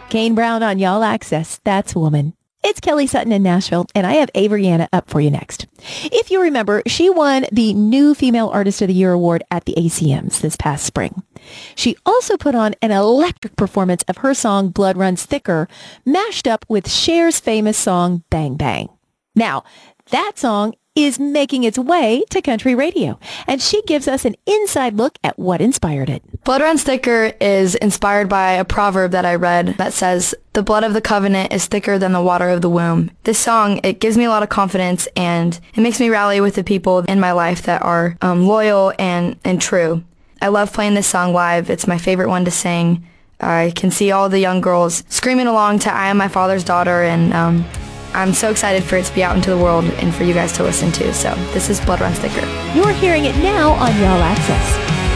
Kane Brown on Y'all Access. That's Woman. It's Kelly Sutton in Nashville, and I have Averiana up for you next. If you remember, she won the New Female Artist of the Year award at the ACMs this past spring. She also put on an electric performance of her song Blood Runs Thicker, mashed up with Cher's famous song Bang Bang. Now, that song is making its way to country radio, and she gives us an inside look at what inspired it. Blood Runs Thicker is inspired by a proverb that I read that says, "The blood of the covenant is thicker than the water of the womb." This song, it gives me a lot of confidence, and it makes me rally with the people in my life that are loyal and true. I love playing this song live. It's my favorite one to sing. I can see all the young girls screaming along to I Am My Father's Daughter, and I'm so excited for it to be out into the world and for you guys to listen to. So this is Blood Runs Thicker. You're hearing it now on Y'all Access.